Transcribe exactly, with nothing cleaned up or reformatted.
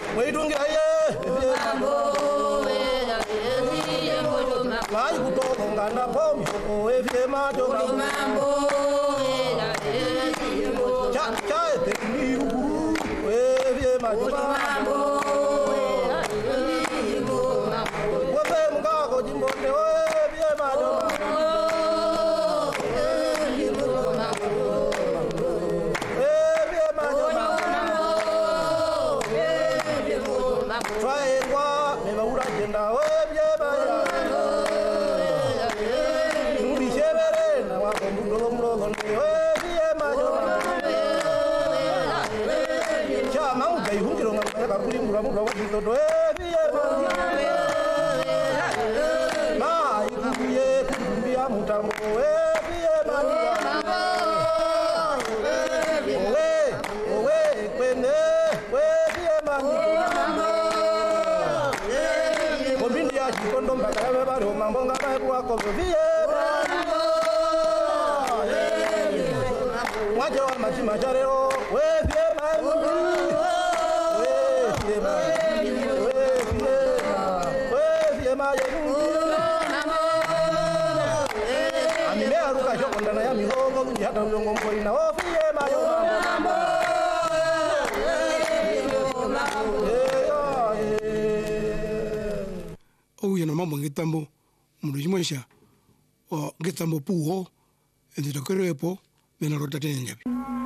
we don't get Why you talk on Gana Pom? If you might do Mambo, Child, take me, if you might do Mambo. What them go, Jimbo, if you might do Try what never would I get now. Oh, you know, Mamma Gitambo, Murisha, or Gitambo Puho, and the Corepo, Menarota.